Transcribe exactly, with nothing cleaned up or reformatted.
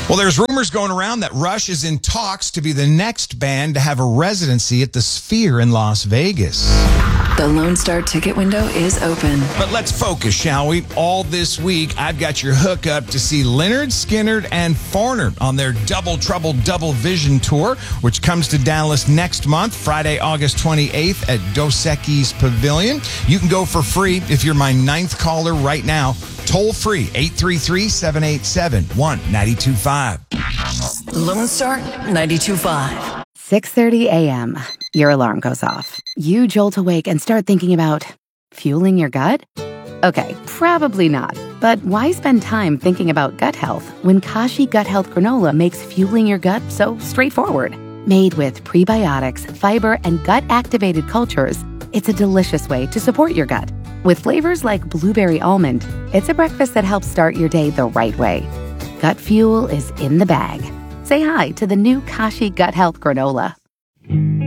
Well, there's rumors going around that Rush is in talks to be the next band to have a residency at the Sphere in Las Vegas. The Lone Star ticket window is open. But let's focus, shall we? All this week, I've got your hookup to see Lynyrd Skynyrd and Foreigner on their Double Trouble Double Vision tour, which comes to Dallas next month, Friday, August twenty-eighth at Dos Equis Pavilion. You can go for free if you're my ninth caller right now. Toll free, eight three three, seven eight seven, one nine two five. Lone Star ninety-two point five. six thirty a.m. Your alarm goes off. You jolt awake and start thinking about fueling your gut? Okay, probably not. But why spend time thinking about gut health when Kashi Gut Health Granola makes fueling your gut so straightforward? Made with prebiotics, fiber, and gut-activated cultures, it's a delicious way to support your gut. With flavors like blueberry almond, it's a breakfast that helps start your day the right way. Gut fuel is in the bag. Say hi to the new Kashi Gut Health Granola.